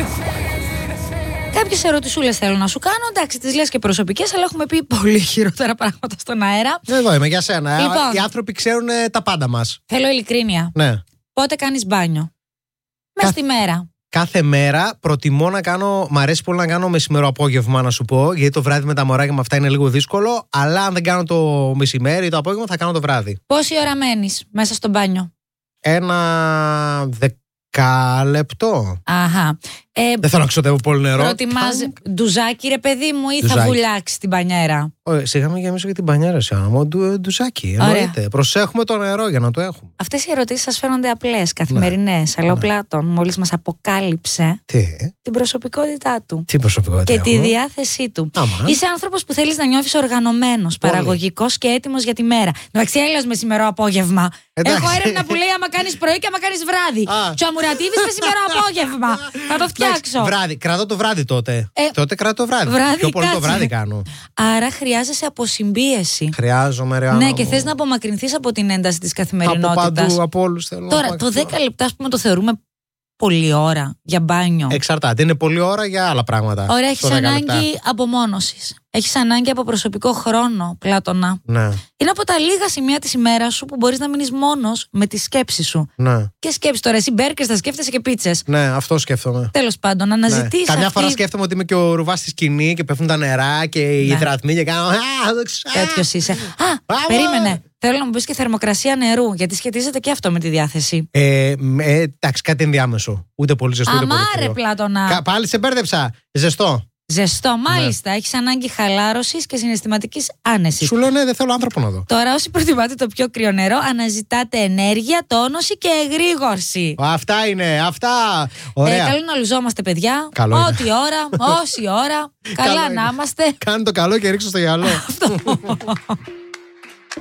Κάποιες ερωτησούλες θέλω να σου κάνω. Εντάξει, τις λες και προσωπικές, αλλά έχουμε πει πολύ χειρότερα πράγματα στον αέρα. Εδώ είμαι για σένα. Λοιπόν, οι άνθρωποι ξέρουν τα πάντα μας. θέλω ειλικρίνεια. Ναι. Πότε κάνεις μπάνιο? Μες στη μέρα. Κάθε μέρα προτιμώ να κάνω. Μ' αρέσει πολύ να κάνω μεσημέρο απόγευμα, να σου πω. Γιατί το βράδυ με τα μωράκια με αυτά είναι λίγο δύσκολο. Αλλά αν δεν κάνω το μεσημέρι ή το απόγευμα, θα κάνω το βράδυ. Πόση ώρα μένεις μέσα στο μπάνιο? Ένα δεκάλεπτο. Αχα. Δεν θέλω να ξοδεύω πολύ νερό. Προτιμάς ντουζάκι, ρε παιδί μου, ή θα Ντουζάκι. βουλάξει την μπανιέρα? Σιγά μην γεμίσω και την μπανιέρα σου, Άννα μου. Ντουζάκι. Εννοείται. Προσέχουμε το νερό για να το έχουμε. Αυτές οι ερωτήσεις σας φαίνονται απλές, καθημερινές. Αλλά ο Πλάτων μόλις μας αποκάλυψε την προσωπικότητά του. Τι προσωπικότητα Και τη έχω? διάθεσή του. Άμα. Είσαι άνθρωπος που θέλεις να νιώθεις οργανωμένος, παραγωγικός και έτοιμος για τη μέρα. Εντάξει, έλας μεσημερό απόγευμα. Εντάξει. Έχω έρευνα που λέει άμα κάνεις πρωί και άμα κάνεις βράδυ. Τσαμουρατίβεις μεσημερό απόγευμα. Θα το φτιάξω. Βράδυ. Κρατώ το βράδυ τότε. Τότε κρατώ το βράδυ. Βράδυ, Πιο πολύ το κάτσε. βράδυ κάνω. Άρα χρειάζεσαι αποσυμπίεση. Χρειάζομαι, ρε Άννα Ναι, μου. και θες να απομακρυνθείς από την ένταση της Από καθημερινότητας. παντού, από όλους θέλω. Τώρα, το 10 λεπτά, ας πούμε, το θεωρούμε πολλή ώρα για μπάνιο. Εξαρτάται. Είναι πολλή ώρα για άλλα πράγματα. Ωραία, έχεις Το 10 λεπτά. ανάγκη απομόνωσης. Έχεις ανάγκη από προσωπικό χρόνο, Πλάτωνα. Ναι, Είναι από τα λίγα σημεία της ημέρας σου που μπορείς να μείνεις μόνος με τη σκέψη σου. ναι. Και σκέψη τώρα, εσύ μπέρκες θα σκέφτεσαι και πίτσες. Ναι, αυτό σκέφτομαι. Τέλος πάντων, να αναζητήσεις. Καμιά φορά σκέφτομαι ότι είμαι και ο ρουβάς στη σκηνή και πέφτουν τα νερά και οι υδρατμοί και κάνω. Τέτοιος είσαι. Περίμενε. Θέλω να μου πεις και θερμοκρασία νερού, γιατί σχετίζεται και αυτό με τη διάθεση. Εντάξει, κάτι ενδιάμεσο. Ούτε πολύ ζεστό, ούτε πολύ Αμάρε, κρύο. Πλάτωνα. Πάλι σε μπέρδεψα. Ζεστό. Ζεστό, μάλιστα. Έχεις ανάγκη χαλάρωσης και συναισθηματικής άνεσης. Σου λέω ναι, δεν θέλω άνθρωπο να δω. Τώρα, όσοι προτιμάτε το πιο κρύο νερό, αναζητάτε ενέργεια, τόνωση και εγρήγορση. Αυτά είναι, αυτά. Ωραία. Καλό να λουζόμαστε, παιδιά. Καλό είναι. Ό,τι ώρα, όση ώρα. Καλά Καλό να είναι. είμαστε. Κάνε το καλό και ρίξω στο γυαλό. Αυτό.